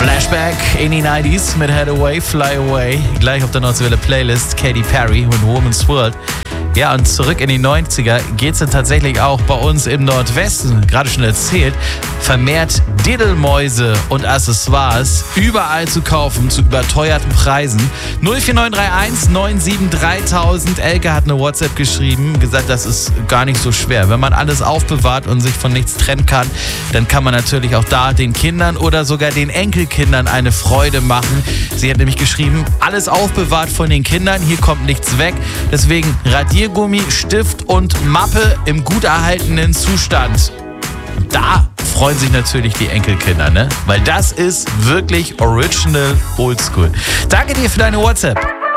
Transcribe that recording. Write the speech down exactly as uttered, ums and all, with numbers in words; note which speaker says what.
Speaker 1: Flashback in die nineties mit Head Away, Fly Away. Gleich auf der Nordwelle Playlist Katy Perry und Woman's World. Ja, und zurück in die neunziger geht's dann tatsächlich auch bei uns im Nordwesten, gerade schon erzählt, vermehrt Diddelmäuse und Accessoires überall zu kaufen zu überteuerten Preisen. null vier neun drei eins neun sieben dreitausend. Elke hat eine WhatsApp geschrieben, gesagt, das ist gar nicht so schwer. Wenn man alles aufbewahrt und sich von nichts trennen kann, dann kann man natürlich auch da den Kindern oder sogar den Enkelkindern eine Freude machen. Sie hat nämlich geschrieben, alles aufbewahrt von den Kindern, hier kommt nichts weg. Deswegen Radiergummi, Stift und Mappe im gut erhaltenen Zustand. Da freuen sich natürlich die Enkelkinder, ne? Weil das ist wirklich original oldschool. Danke dir für deine WhatsApp.